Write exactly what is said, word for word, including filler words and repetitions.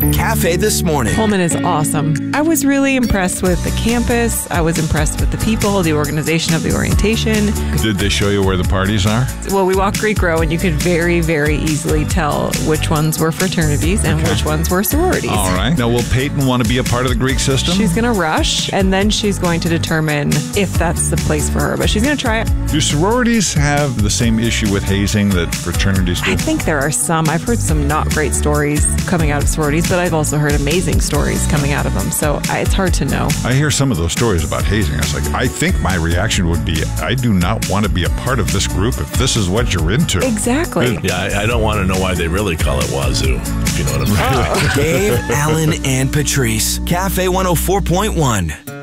Cafe This Morning. Pullman is awesome. I was really impressed with the campus. I was impressed with the people, the organization of the orientation. Did they show you where the parties are? Well, we walked Greek Row, and you could very, very easily tell which ones were fraternities and Okay. which ones were sororities. All right. Now, will Peyton want to be a part of the Greek system? She's going to rush, and then she's going to determine if that's the place for her. But she's going to try it. Do sororities have the same issue with hazing that fraternities do? I think there are some. I've heard some not great stories coming out of sororities, but I've also heard amazing stories coming out of them. So I, it's hard to know. I hear some of those stories about hazing. I was like, I think my reaction would be, I do not want to be a part of this group if this is what you're into. Exactly. Yeah, I, I don't want to know why they really call it Wazoo, if you know what I'm saying. Dave, Alan, and Patrice. Cafe one oh four point one.